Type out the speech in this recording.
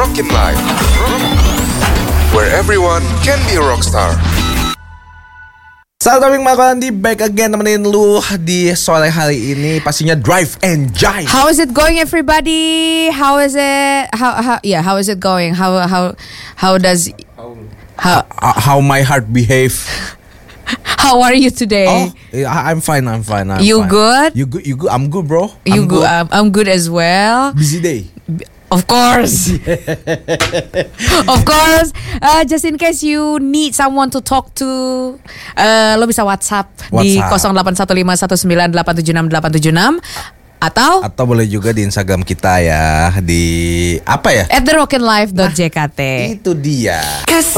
Rockin' Life, where everyone can be a rockstar. Salam Topik Makan di back again temenin lu di sore hari ini pastinya drive and jive. How is it going, everybody? How is it? How is it going? How my heart behave? How are you today? I'm fine. You fine. good? You good? I'm good, bro. You good? I'm good as well. Busy day. Of course. Of course. Just in case you need someone to talk to, lo bisa WhatsApp di 081519876876 atau boleh juga di Instagram kita ya, di apa ya? @therockinlife.jkt. Itu dia.